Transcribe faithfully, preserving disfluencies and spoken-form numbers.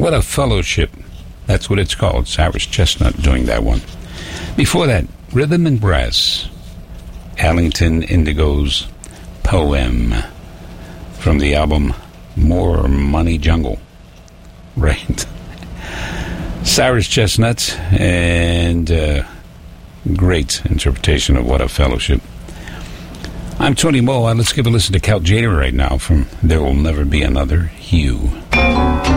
What a Fellowship. That's what it's called. Cyrus Chestnut doing that one. Before that, Rhythm and Brass. Allington Indigo's Poem from the album More Money Jungle. Right. Cyrus Chestnut and uh, great interpretation of What a Fellowship. I'm Tony Moe. Let's give a listen to Count Jada right now from There Will Never Be Another You.